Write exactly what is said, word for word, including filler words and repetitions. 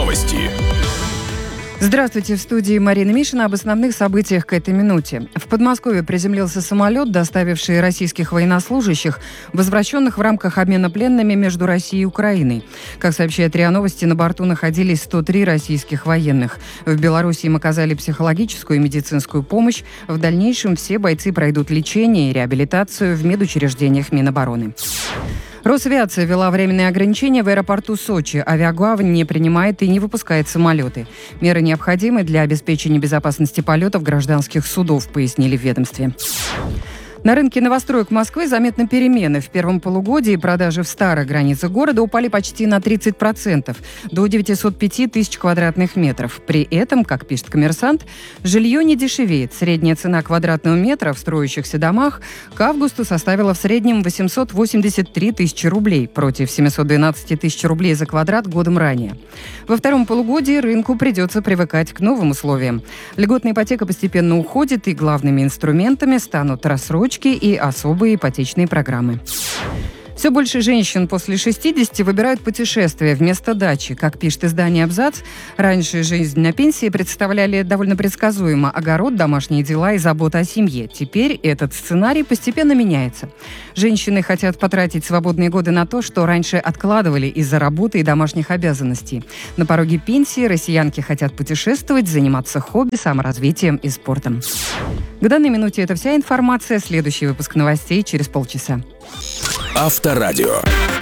Новости. Здравствуйте, в студии Марина Мишина. Об основных событиях к этой минуте. В Подмосковье приземлился самолет, доставивший российских военнослужащих, возвращенных в рамках обмена пленными между Россией и Украиной. Как сообщает РИА Новости, на борту находились сто три российских военных. В Беларуси им оказали психологическую и медицинскую помощь. В дальнейшем все бойцы пройдут лечение и реабилитацию в медучреждениях Минобороны. Росавиация ввела временные ограничения в аэропорту Сочи. Авиагавань не принимает и не выпускает самолеты. Меры необходимы для обеспечения безопасности полетов гражданских судов, пояснили в ведомстве. На рынке новостроек Москвы заметны перемены. В первом полугодии продажи в старых границах города упали почти на тридцать процентов, до девятьсот пять тысяч квадратных метров. При этом, как пишет «Коммерсант», жилье не дешевеет. Средняя цена квадратного метра в строящихся домах к августу составила в среднем восемьсот восемьдесят три тысячи рублей против семьсот двенадцать тысяч рублей за квадрат годом ранее. Во втором полугодии рынку придется привыкать к новым условиям. Льготная ипотека постепенно уходит, и главными инструментами станут рассрочки и особые ипотечные программы. Все больше женщин после шестидесяти выбирают путешествия вместо дачи. Как пишет издание «Абзац», раньше жизнь на пенсии представляли довольно предсказуемо: огород, домашние дела и забота о семье. Теперь этот сценарий постепенно меняется. Женщины хотят потратить свободные годы на то, что раньше откладывали из-за работы и домашних обязанностей. На пороге пенсии россиянки хотят путешествовать, заниматься хобби, саморазвитием и спортом. К данной минуте это вся информация. Следующий выпуск новостей через полчаса. Авторадио.